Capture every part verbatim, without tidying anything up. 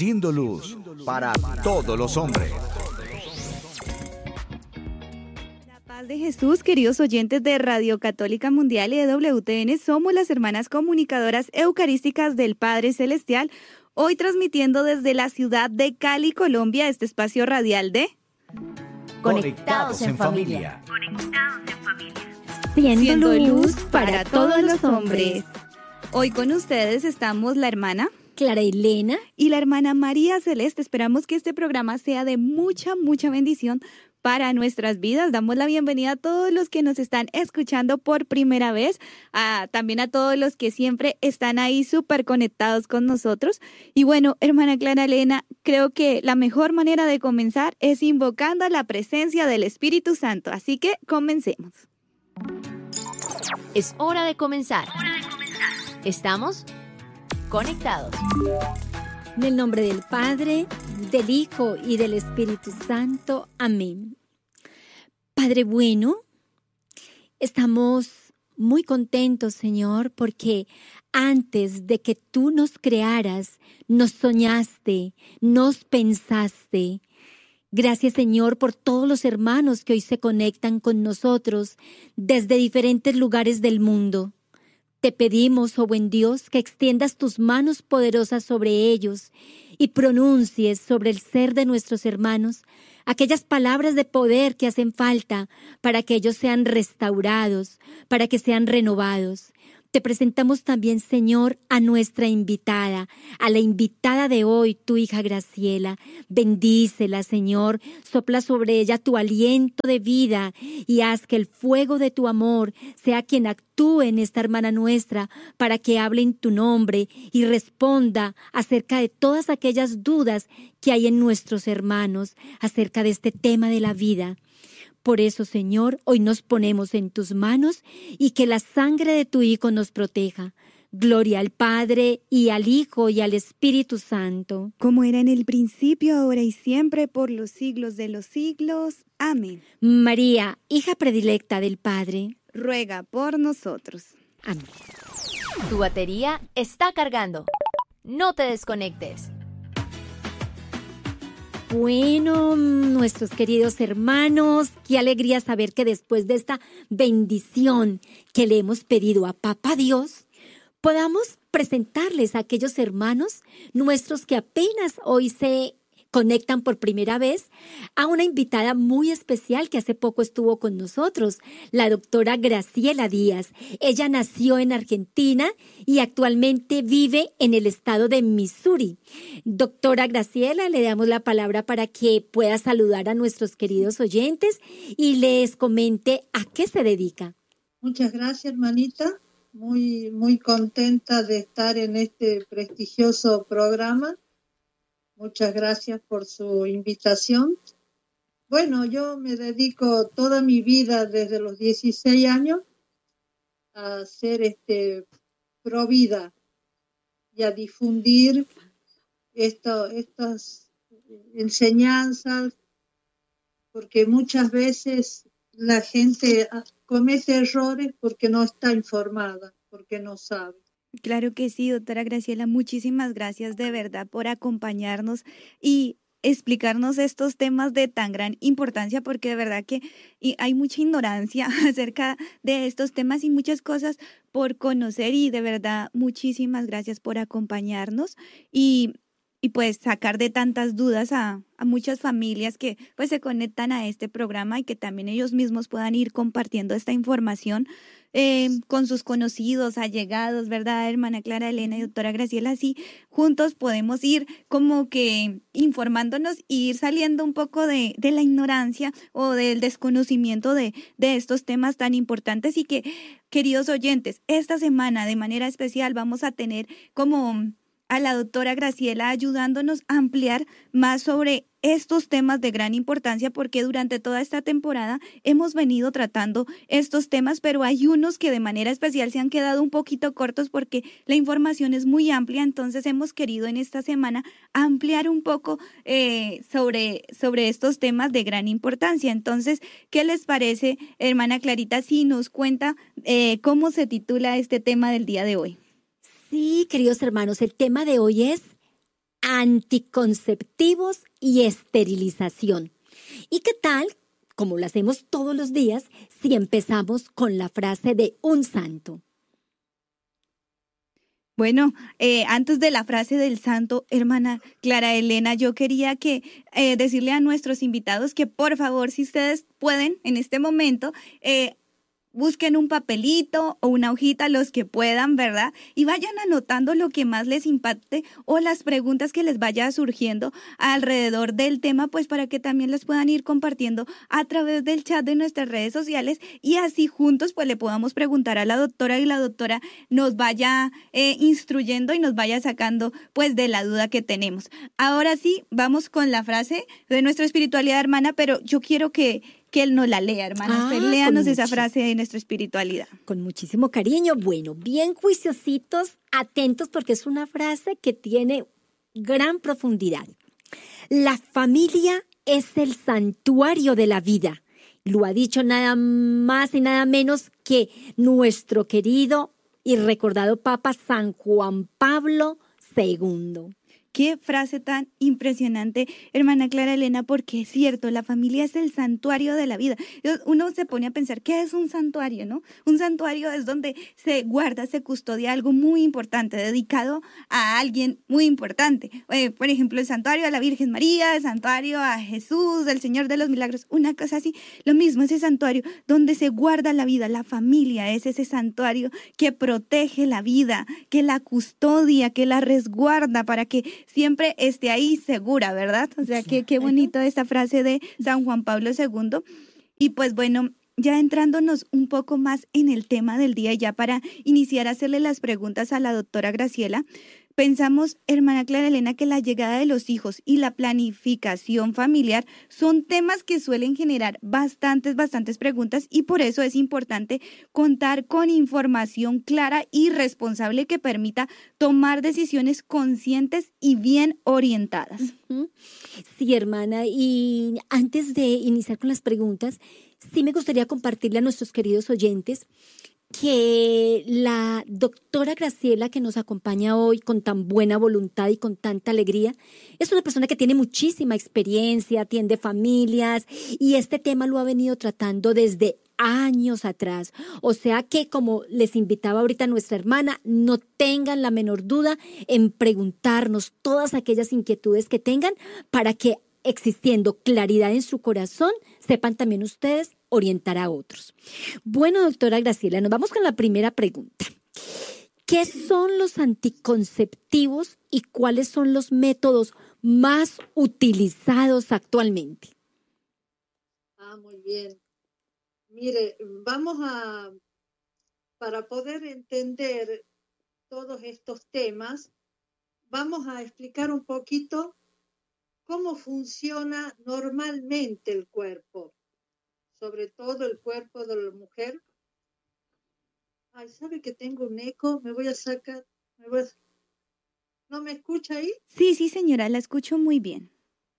siendo luz para todos los hombres. La paz de Jesús, queridos oyentes de Radio Católica Mundial y de W T N, somos las hermanas comunicadoras eucarísticas del Padre Celestial, hoy transmitiendo desde la ciudad de Cali, Colombia, este espacio radial de Conectados en familia. Conectados en familia. Siendo, Siendo luz, luz para todos los hombres. Hoy con ustedes estamos la hermana Clara Elena y la hermana María Celeste. Esperamos que este programa sea de mucha, mucha bendición para nuestras vidas. Damos la bienvenida a todos los que nos están escuchando por primera vez, a, también a todos los que siempre están ahí súper conectados con nosotros. Y bueno, hermana Clara Elena, creo que la mejor manera de comenzar es invocando la presencia del Espíritu Santo. Así que comencemos. Es hora de comenzar. Estamos conectados. En el nombre del Padre, del Hijo y del Espíritu Santo. Amén. Padre bueno, estamos muy contentos, Señor, porque antes de que tú nos crearas, nos soñaste, nos pensaste. Gracias, Señor, por todos los hermanos que hoy se conectan con nosotros desde diferentes lugares del mundo. Te pedimos, oh buen Dios, que extiendas tus manos poderosas sobre ellos y pronuncies sobre el ser de nuestros hermanos aquellas palabras de poder que hacen falta para que ellos sean restaurados, para que sean renovados. Te presentamos también, Señor, a nuestra invitada, a la invitada de hoy, tu hija Graciela. Bendícela, Señor, sopla sobre ella tu aliento de vida y haz que el fuego de tu amor sea quien actúe en esta hermana nuestra para que hable en tu nombre y responda acerca de todas aquellas dudas que hay en nuestros hermanos acerca de este tema de la vida. Por eso, Señor, hoy nos ponemos en tus manos y que la sangre de tu Hijo nos proteja. Gloria al Padre, y al Hijo, y al Espíritu Santo. Como era en el principio, ahora y siempre, por los siglos de los siglos. Amén. María, hija predilecta del Padre, ruega por nosotros. Amén. Tu batería está cargando. No te desconectes. Bueno, nuestros queridos hermanos, qué alegría saber que después de esta bendición que le hemos pedido a Papá Dios, podamos presentarles a aquellos hermanos nuestros que apenas hoy se conectan por primera vez a una invitada muy especial que hace poco estuvo con nosotros, la doctora Graciela Díaz. Ella nació en Argentina y actualmente vive en el estado de Missouri. Doctora Graciela, le damos la palabra para que pueda saludar a nuestros queridos oyentes y les comente a qué se dedica. Muchas gracias, hermanita. Muy, muy contenta de estar en este prestigioso programa. Muchas gracias por su invitación. Bueno, yo me dedico toda mi vida desde los dieciséis años a ser este, pro vida y a difundir esto, estas enseñanzas, porque muchas veces la gente comete errores porque no está informada, porque no sabe. Claro que sí, doctora Graciela, muchísimas gracias de verdad por acompañarnos y explicarnos estos temas de tan gran importancia, porque de verdad que hay mucha ignorancia acerca de estos temas y muchas cosas por conocer, y de verdad muchísimas gracias por acompañarnos y, y pues sacar de tantas dudas a, a muchas familias que pues se conectan a este programa y que también ellos mismos puedan ir compartiendo esta información Eh, con sus conocidos, allegados, ¿verdad, hermana Clara Elena y doctora Graciela? Así juntos podemos ir como que informándonos y ir saliendo un poco de, de la ignorancia o del desconocimiento de, de estos temas tan importantes, y que, queridos oyentes, esta semana de manera especial vamos a tener como a la doctora Graciela ayudándonos a ampliar más sobre estos temas de gran importancia, porque durante toda esta temporada hemos venido tratando estos temas, pero hay unos que de manera especial se han quedado un poquito cortos porque la información es muy amplia. Entonces hemos querido en esta semana ampliar un poco eh, sobre, sobre estos temas de gran importancia. Entonces, ¿qué les parece, hermana Clarita, si nos cuenta eh, cómo se titula este tema del día de hoy? Sí, queridos hermanos, el tema de hoy es anticonceptivos y esterilización. ¿Y qué tal, como lo hacemos todos los días, si empezamos con la frase de un santo? Bueno, eh, antes de la frase del santo, hermana Clara Elena, yo quería que eh, decirle a nuestros invitados que por favor, si ustedes pueden en este momento, eh, busquen un papelito o una hojita, los que puedan, ¿verdad? Y vayan anotando lo que más les impacte o las preguntas que les vaya surgiendo alrededor del tema, pues para que también las puedan ir compartiendo a través del chat de nuestras redes sociales y así juntos pues le podamos preguntar a la doctora y la doctora nos vaya eh, instruyendo y nos vaya sacando pues de la duda que tenemos. Ahora sí, vamos con la frase de nuestra espiritualidad, hermana, pero yo quiero que que él nos la lea, hermana. Ah, Usted léanos esa muchis- frase de nuestra espiritualidad. Con muchísimo cariño. Bueno, bien juiciositos, atentos, porque es una frase que tiene gran profundidad. La familia es el santuario de la vida. Lo ha dicho nada más y nada menos que nuestro querido y recordado Papa San Juan Pablo segundo. Qué frase tan impresionante, hermana Clara Elena, porque es cierto, la familia es el santuario de la vida. Uno se pone a pensar, ¿qué es un santuario, no? Un santuario es donde se guarda, se custodia algo muy importante, dedicado a alguien muy importante. Eh, por ejemplo, el santuario a la Virgen María, el santuario a Jesús, el Señor de los Milagros, una cosa así. Lo mismo, ese santuario donde se guarda la vida, la familia es ese santuario que protege la vida, que la custodia, que la resguarda para que siempre esté ahí segura, ¿verdad? O sea, que qué bonito esta frase de San Juan Pablo segundo. Y pues bueno, ya entrándonos un poco más en el tema del día, ya para iniciar a hacerle las preguntas a la doctora Graciela, pensamos, hermana Clara Elena, que la llegada de los hijos y la planificación familiar son temas que suelen generar bastantes, bastantes preguntas y por eso es importante contar con información clara y responsable que permita tomar decisiones conscientes y bien orientadas. Sí, hermana, y antes de iniciar con las preguntas, sí me gustaría compartirle a nuestros queridos oyentes que la doctora Graciela, que nos acompaña hoy con tan buena voluntad y con tanta alegría, es una persona que tiene muchísima experiencia, atiende familias y este tema lo ha venido tratando desde años atrás. O sea que, como les invitaba ahorita nuestra hermana, no tengan la menor duda en preguntarnos todas aquellas inquietudes que tengan para que, existiendo claridad en su corazón, sepan también ustedes orientar a otros. Bueno, doctora Graciela, nos vamos con la primera pregunta. ¿Qué son los anticonceptivos y cuáles son los métodos más utilizados actualmente? Ah, muy bien. Mire, vamos a, para poder entender todos estos temas, vamos a explicar un poquito cómo funciona normalmente el cuerpo, sobre todo el cuerpo de la mujer. Ay, ¿sabe que tengo un eco? Me voy a sacar. Me voy a... ¿No me escucha ahí? Sí, sí, señora, la escucho muy bien.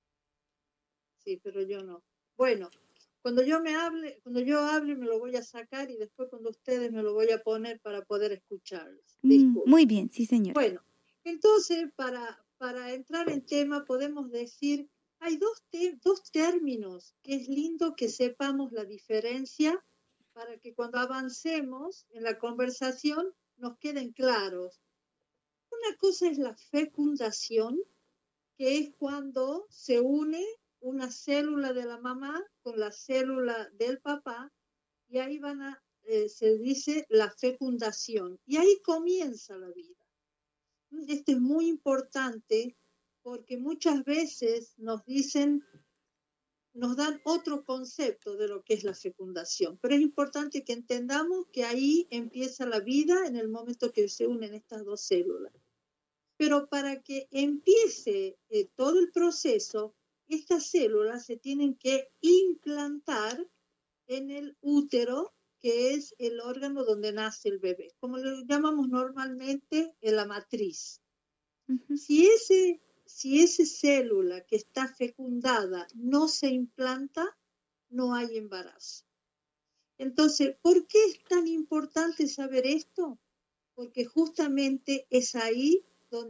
Sí, pero yo no. Bueno, cuando yo me hable, cuando yo hable me lo voy a sacar y después cuando ustedes me lo voy a poner para poder escucharlos. Mm, muy bien, sí, señora. Bueno, entonces para, para entrar en tema podemos decir, hay dos, te- dos términos que es lindo que sepamos la diferencia para que cuando avancemos en la conversación nos queden claros. Una cosa es la fecundación, que es cuando se une una célula de la mamá con la célula del papá y ahí van a, eh, se dice la fecundación y ahí comienza la vida. Esto es muy importante porque muchas veces nos dicen, nos dan otro concepto de lo que es la fecundación, pero es importante que entendamos que ahí empieza la vida en el momento que se unen estas dos células. Pero para que empiece eh, todo el proceso, estas células se tienen que implantar en el útero, que es el órgano donde nace el bebé, como lo llamamos normalmente en la matriz. Uh-huh. Si ese, si esa célula que está fecundada no se implanta, no hay embarazo. Entonces, ¿por qué es tan importante saber esto? Porque justamente es ahí donde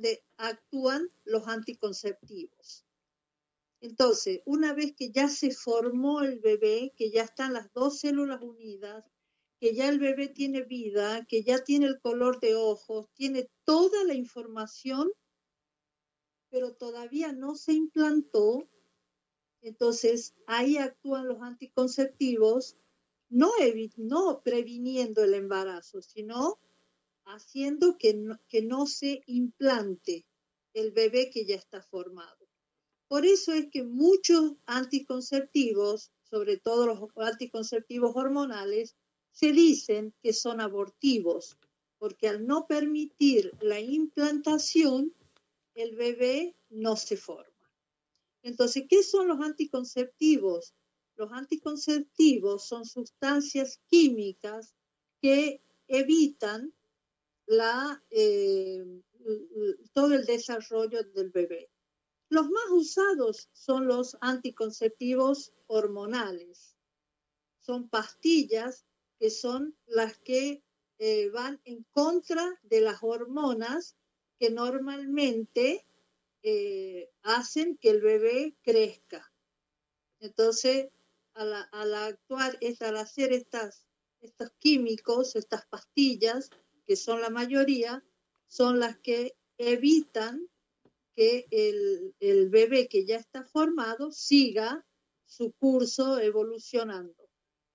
actúan los anticonceptivos. Entonces, una vez que ya se formó el bebé, que ya están las dos células unidas, que ya el bebé tiene vida, que ya tiene el color de ojos, tiene toda la información, pero todavía no se implantó, entonces ahí actúan los anticonceptivos, no, evi- no previniendo el embarazo, sino haciendo que no, que no se implante el bebé que ya está formado. Por eso es que muchos anticonceptivos, sobre todo los anticonceptivos hormonales, se dicen que son abortivos, porque al no permitir la implantación, el bebé no se forma. Entonces, ¿qué son los anticonceptivos? Los anticonceptivos son sustancias químicas que evitan la, eh, todo el desarrollo del bebé. Los más usados son los anticonceptivos hormonales. Son pastillas que son las que eh, van en contra de las hormonas que normalmente eh, hacen que el bebé crezca. Entonces, al, al actuar, al hacer estas, estos químicos, estas pastillas, que son la mayoría, son las que evitan que el, el bebé que ya está formado siga su curso evolucionando.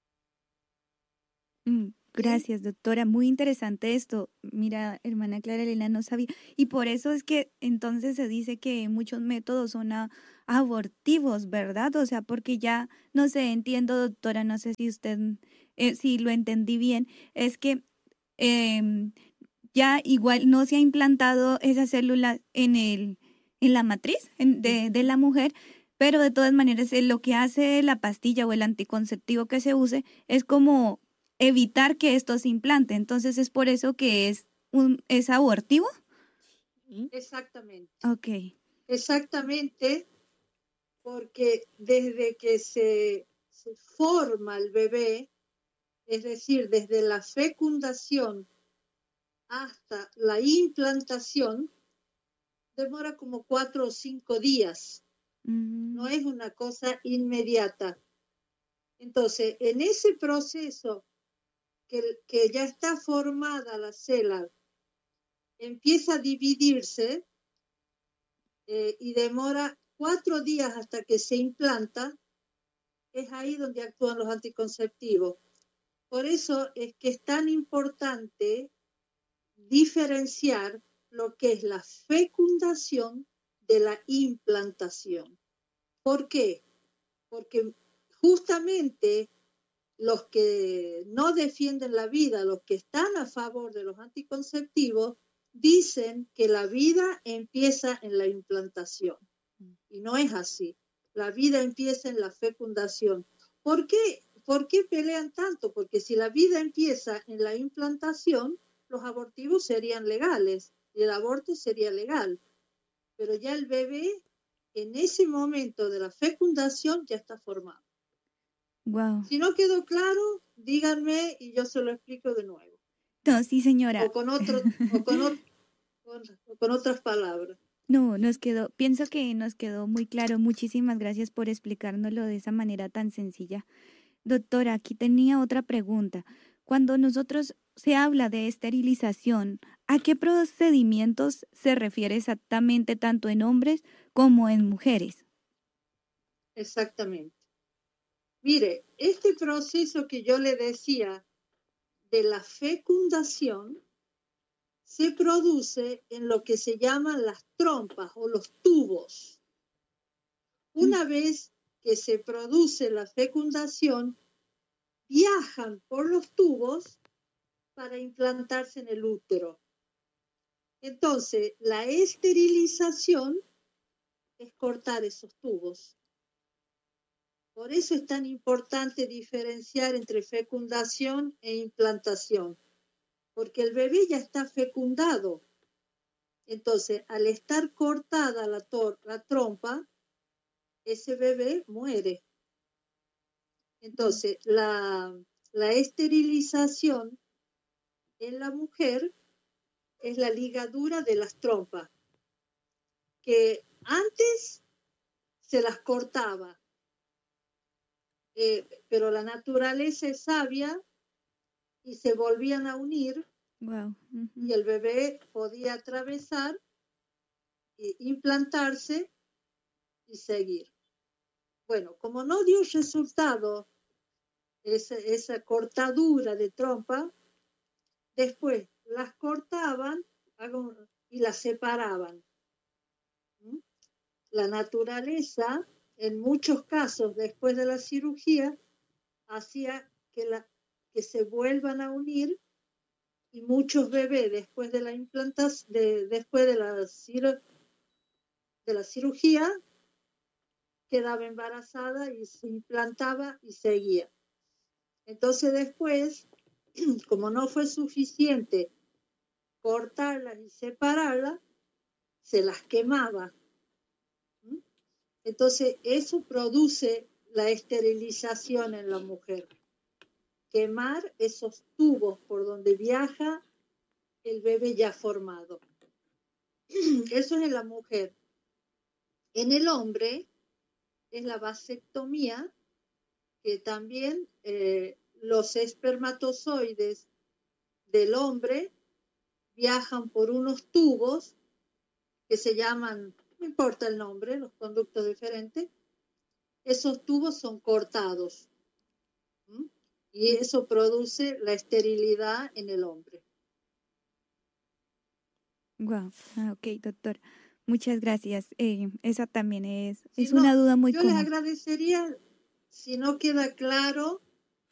Mm, gracias, doctora. Muy interesante esto. Mira, hermana Clara Elena, no sabía. Y por eso es que entonces se dice que muchos métodos son a- abortivos, ¿verdad? O sea, porque ya, no sé, entiendo, doctora, no sé si usted, eh, si lo entendí bien, es que em, ya igual no se ha implantado esa célula en el, en la matriz en- de, de la mujer, pero de todas maneras eh, lo que hace la pastilla o el anticonceptivo que se use es como evitar que esto se implante. Entonces es por eso que es un es abortivo. Exactamente. Ok. Exactamente, porque desde que se, se forma el bebé, es decir, desde la fecundación hasta la implantación, demora como cuatro o cinco días. Mm. No es una cosa inmediata. Entonces, en ese proceso que, que ya está formada la célula, empieza a dividirse eh, y demora cuatro días hasta que se implanta, es ahí donde actúan los anticonceptivos. Por eso es que es tan importante diferenciar lo que es la fecundación de la implantación. ¿Por qué? Porque justamente los que no defienden la vida, los que están a favor de los anticonceptivos, dicen que la vida empieza en la implantación. Y no es así. La vida empieza en la fecundación. ¿Por qué? ¿Por qué pelean tanto? Porque si la vida empieza en la implantación, los abortivos serían legales y el aborto sería legal. Pero ya el bebé, en ese momento de la fecundación, ya está formado. Wow. Si no quedó claro, díganme y yo se lo explico de nuevo. No, sí, señora. O con, otro, o con, otro, con, con otras palabras. No, nos quedó, pienso que nos quedó muy claro. Muchísimas gracias por explicárnoslo de esa manera tan sencilla. Doctora, aquí tenía otra pregunta. Cuando nosotros se habla de esterilización, ¿a qué procedimientos se refiere exactamente tanto en hombres como en mujeres? Exactamente. Mire, este proceso que yo le decía de la fecundación se produce en lo que se llaman las trompas o los tubos. Una vez que se produce la fecundación, viajan por los tubos para implantarse en el útero. Entonces, la esterilización es cortar esos tubos. Por eso es tan importante diferenciar entre fecundación e implantación, porque el bebé ya está fecundado. Entonces, al estar cortada la, tor- la trompa, ese bebé muere. Entonces, la, la esterilización en la mujer es la ligadura de las trompas. que antes se las cortaba, eh, pero la naturaleza es sabia y se volvían a unir. Wow. Uh-huh. Y el bebé podía atravesar, e implantarse y seguir. Bueno, como no dio resultado esa, esa cortadura de trompa, después las cortaban y las separaban. ¿Mm? La naturaleza, en muchos casos, después de la cirugía, hacía que, la, que se vuelvan a unir, y muchos bebés después de la implantación, de, después de la, de la cirugía, quedaba embarazada y se implantaba y seguía. Entonces después, como no fue suficiente cortarlas y separarlas, se las quemaba. ¿Mm? Entonces eso produce la esterilización en la mujer. Quemar esos tubos por donde viaja el bebé ya formado. Eso es en la mujer. En el hombre es la vasectomía, que también eh, los espermatozoides del hombre viajan por unos tubos que se llaman, no importa el nombre, los conductos diferentes, esos tubos son cortados. ¿Mm? Y eso produce la esterilidad en el hombre. Wow, ah, ok, doctor. Muchas gracias. Eh, esa también es, Si es no, una duda muy yo común. les agradecería, si no queda claro,